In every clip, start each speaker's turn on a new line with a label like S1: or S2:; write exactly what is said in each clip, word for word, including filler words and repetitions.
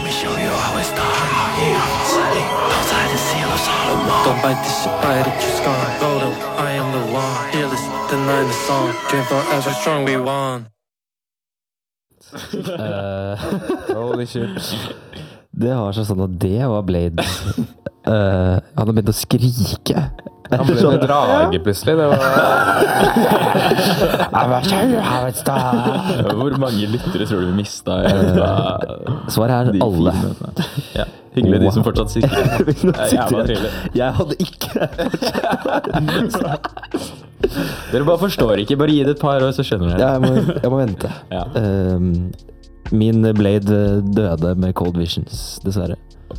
S1: show you how it's done. Outside the seal of Solomon. Don't bite this shit, bite it, you scorn. Golden, I am the one. Fearless, deny the song. Dream forever strong, we won.
S2: Uh,
S3: Holy shit.
S2: det var så sånn at det var Blade. Uh, han har begynt å skrike.
S3: Han ble en drage plutselig. Det var... Hvor mange lyttere tror du vi mistet?
S2: Uh, Svaret er alle.
S3: Ja, hyggelig de som fortsatt sitter. Det er jævla trivelig.
S2: Jeg hadde ikke.
S3: Dere bare forstår ikke. Bare gi det et par år, så skjønner dere.
S2: Ja, jeg, må, jeg må vente.
S3: Ja.
S2: Um, min Blade døde med Cold Visions, dessverre.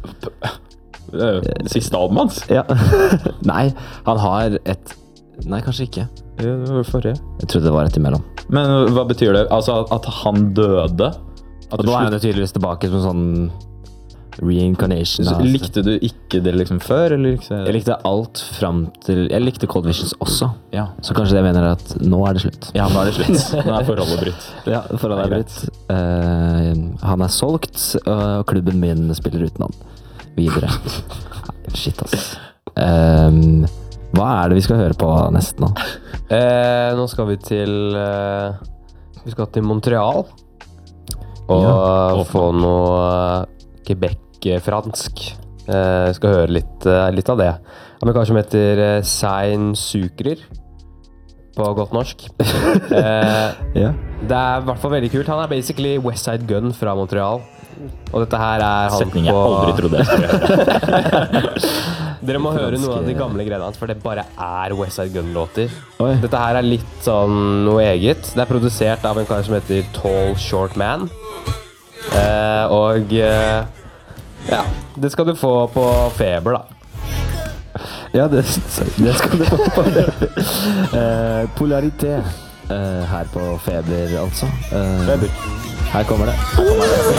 S3: Siste album hans?
S2: Ja. Nei, han har et... Nei, kanskje ikke.
S3: Ja, det var forrige.
S2: Jeg trodde det var et imellom.
S3: Men hva betyr det? Altså at han døde? At
S2: Og nå er han jo tydeligvis tilbake som sånn reincarnation.
S3: Så likte du ikke det liksom før? Eller ikke?
S2: Jeg likte alt frem til... Jeg likte Cold Visions også.
S3: Ja.
S2: Så kanskje det mener at nå er det slutt.
S3: Ja, nå er det slutt. Nå er forholdet brutt.
S2: Ja, forholdet er brutt. Uh, han er solgt, og klubben min spiller uten han. Videre. Shit, ass. Um, hva er det vi skal høre på neste nå?
S4: Eh, nå skal vi til eh, Vi skal til Montreal og
S2: Ja.
S4: få noe Quebec-fransk. Eh, vi skal høre litt, eh, litt av det. En kar som heter eh, Sein Sukrer på godt norsk. eh,
S2: Ja.
S4: Det er i hvert fall veldig kult. Han er basically Westside Gun fra Montreal. Og dette her er han
S3: Setning jeg
S4: på
S3: aldri trodde jeg skulle
S4: Dere må høre noen av de gamle greiene hans, for det bare er Westside Gun-låter.
S2: Oi.
S4: Dette her er litt sånn noe eget. Det er produsert av en kar som heter Tall Short Man. Eh, og eh, ja, det skal du få på Feber, da.
S2: Ja, det, det skal du få på uh, Polarité uh, her på Feber, altså. Uh,
S4: Feber.
S2: Her kommer det.